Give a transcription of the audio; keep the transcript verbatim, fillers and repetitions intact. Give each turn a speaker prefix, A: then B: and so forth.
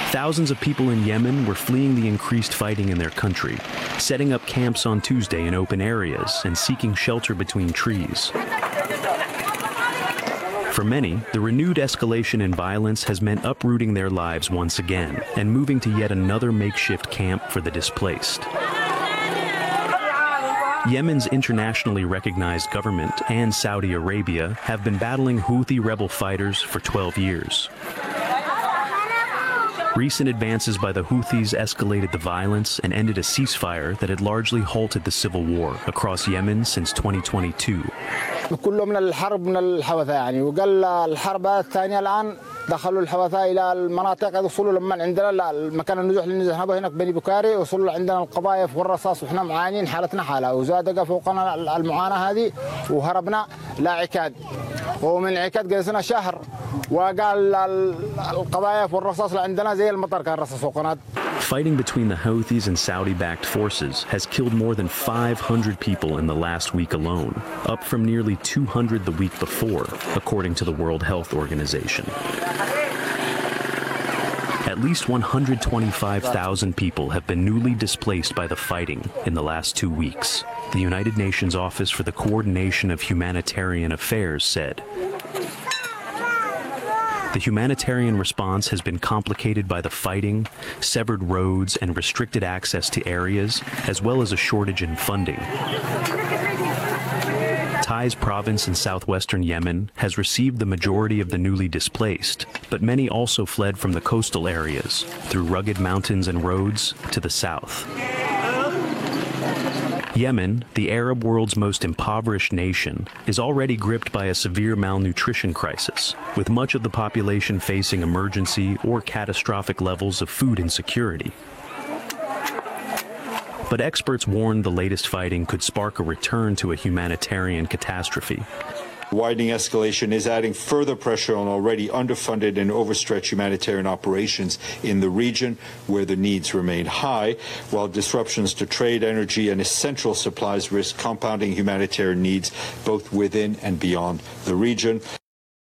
A: Thousands of people in Yemen were fleeing the increased fighting in their country, setting up camps on Tuesday in open areas and seeking shelter between trees. For many, the renewed escalation in violence has meant uprooting their lives once again and moving to yet another makeshift camp for the displaced. Yemen's internationally recognized government and Saudi Arabia have been battling Houthi rebel fighters for twelve years. Recent advances by the Houthis escalated the violence and ended a ceasefire that had largely halted the civil war across Yemen since twenty twenty-two.
B: كله من الحرب من الحوثة يعني وقال الحرب الثانية الآن دخلوا الحوثة إلى المناطق وصلوا لما عندنا المكان النزوح اللي نزحنا هناك بني بكاري وصلوا عندنا القذائف والرصاص وإحنا معانين حالتنا حالة وزاد فوقنا المعاناة هذه وهربنا لعكاد ومن عكاد جلسنا شهر وقال القذائف والرصاص اللي عندنا زي المطر كان رصاص فوقنا.
A: Fighting between the Houthis and Saudi-backed forces has killed more than five hundred people in the last week alone, up from nearly two hundred the week before, according to the World Health Organization. At least one hundred twenty-five thousand people have been newly displaced by the fighting in the last two weeks, the United Nations Office for the Coordination of Humanitarian Affairs said. The humanitarian response has been complicated by the fighting, severed roads, and restricted access to areas, as well as a shortage in funding. Taiz province in southwestern Yemen has received the majority of the newly displaced, but many also fled from the coastal areas, through rugged mountains and roads, to the south. Yemen, the Arab world's most impoverished nation, is already gripped by a severe malnutrition crisis, with much of the population facing emergency or catastrophic levels of food insecurity. But experts warn the latest fighting could spark a return to a humanitarian catastrophe.
C: Widening escalation is adding further pressure on already underfunded and overstretched humanitarian operations in the region, where the needs remain high, while disruptions to trade, energy, and essential supplies risk compounding humanitarian needs both within and beyond the region.